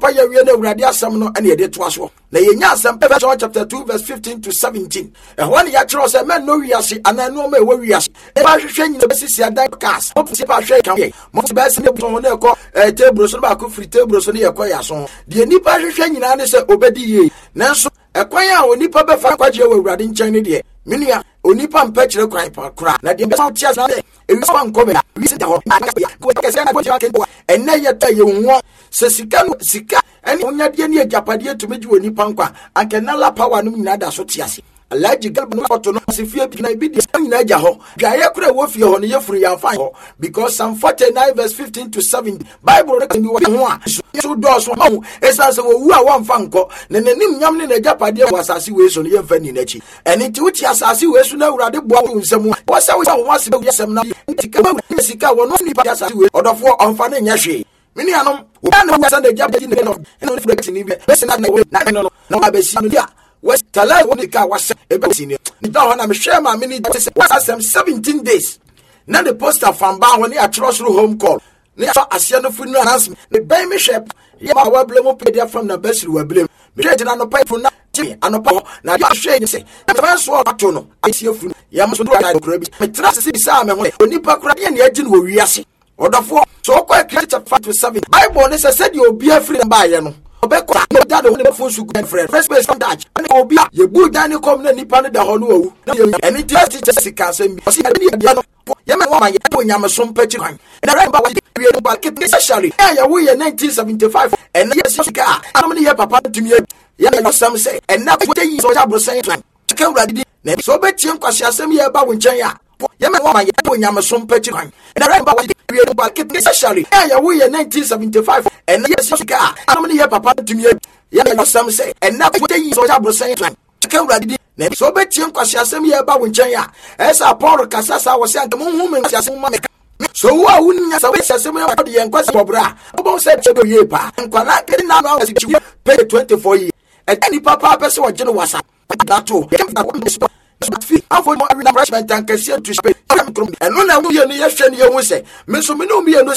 mpa ye wie na Awurade asɛm no ene de to aso na yenya asɛm John chapter 2 verse 15 to 17 ehwan ya kyerɛ sɛ men no wiase ananu ma ewo wiase e ba hwehwɛ nyina besisi adan cars mo si ba hwɛ kan ye mo si ba se ne buton na ekɔ table so ba ko free table so ne ekɔ ya so de nipa hwehwɛ nyina ne sɛ obedi ye nanso ekwan a onipa bɛfa kwagye wɔ Awurade nkyɛn ne de menua onipa mpɛkyerɛ kwan pa kora na de bɛsa tia na de ewi so ankɔ bɛ wi se da hɔ ko kɛse na ko tia kɛnwa ɛnɛ yɛ ta yɛ nwo sɛ sika ɛne onyade ne agapade tumegi wɔ nipa nkwa ankenala power no nyina da so tia se alaji galb no foto no se fie bi na bi de nyina agya hɔ dwaye kora wɔ fie hɔ no yɛfuru yɛ afan hɔ because Psalm 49 verse 15 to 17 Bible no kan bi wɔ ho a so do so ho esa sɛ wo wu a wɔmfa nkɔ na nanim nyam ne agapade wɔ asase wei so no yɛmfa ni n'akyi ɛne nti wuti asase wei so na Awurade boa wo nsɛm wɔ sɛ wo ho ase bɛ yɛsɛm na sika wɔ no nipa asase wei ɔdɔfo ɔmfa ne nyɛ hwee mini anom wo na wo sɛ na agapade ne no ɛno fura kɛse ni bi bɛsɛ na no abɛsi no dia West Talai woni ka wase ebesi ni da ho na me hwe ma me ni say was 17 days na the poster fan ba ho ni atrosro home call ni so asia no fu no announcement me ban me hwe ye ma wa blame pedia from na basiri wa blame me hwe na no pa fu na ti anopa na ya hwe ni say na ban so ato no asia fu ya mo so do na kura bi me tra se bi sa me ho onipa kura ye na agi no wi ase odofo so ko chapter 5-7 Bible ne say said you obi afri na ba ye no obeko no dad ho ne fo su good friend first place from that and obi ye bu dan kom na nipa ne da ho no awu and it is teacher sika asem bi si ni dia no ye me wa ye bo nyam so mpachi kwan na remember wa we no ba keep especially ya we 1975 and yes sika am ne ye papa tumi ye na some say and na we yi so ja bro say plan ka Awurade na so betie nkwase asem ye ba wo nkyɛn a ye me wa ye bo nyam so mpachi kwan na remember wa we no ba keep especially ya we 1975 and yes sika am ne ye papa tumi ye na some say and na we yi so ja bro say plan ka Awurade na so betie nkwase asem ye ba wo nkyɛn a esa Paul kasasa wo se anka mo hu me nkwase asem ma me so wa wunya sa we asem ye ba de nkwase bobra obo se chedo ye pa nkwala ke na no asi chi pay 24 years and any papa person wa gene wasa that to fi afọ mo arena freshman tank kese to space and no na wo ye no ye hwe ne ye hu se me so me no me ye no